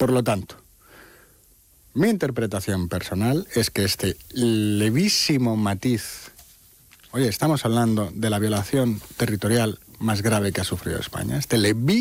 Por lo tanto, mi interpretación personal es que este levísimo matiz... Oye, estamos hablando de la violación territorial más grave que ha sufrido España. Este levísimo